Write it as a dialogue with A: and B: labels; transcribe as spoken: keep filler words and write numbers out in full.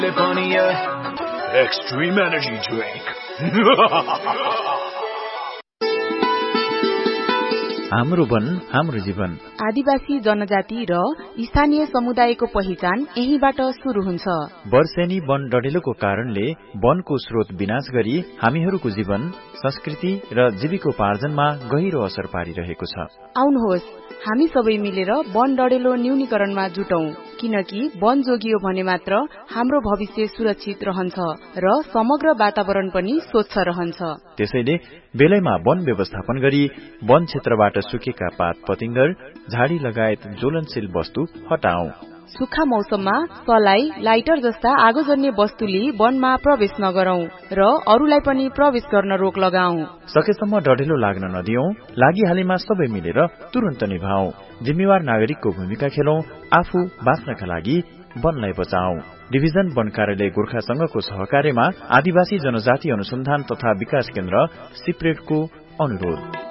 A: Extreme energy drink.
B: हाम्रो वन हाम्रो जीवन।
C: आदिवासी जनजाति र स्थानीय समुदायको पहिचान यहीबाट शुरू हुन्छ।
B: वर्षेनी वन डढेलोको कारणले वनको स्रोत विनाश गरी हामीहरूको जीवन, संस्कृति र जीविकोपार्जनमा गहिरो असर पारिरहेको छ।
C: आउनुहोस् हामी सबै मिलेर वन डढेलो न्यूनीकरणमा जुटौं, किनकि वन जोगियो भने मात्र हाम्रो भविष्य सुरक्षित रहन्छ र समग्र वातावरण पनि स्वच्छ रहन्छ।
B: त्यसैले बेलैमा वन व्यवस्थापन गरी वन क्षेत्रबाट सुकेका पात पतिंगर, झाडी लगायत ज्वलनशील वस्तु हटाऊ।
C: सुक्खा मौसममा सलाई, लाइटर जस्ता आगोजन्य वस्तुले वनमा प्रवेश नगरौं र अरूलाई पनि प्रवेश गर्न रोक लगाऊ।
B: सकेसम्म डढेलो लाग्न नदियौं, लागिहालेमा सबै मिलेर तुरन्त निभाऊ। जिम्मेवार नागरिकको भूमिका खेलौं, आफू बाँच्नका लागि वनलाई बचाऊ। डिभिजन वन कार्यालय गोर्खासँगको सहकार्यमा आदिवासी जनजाति अनुसन्धान तथा विकास केन्द्र सिप्रेडको अनुरोध।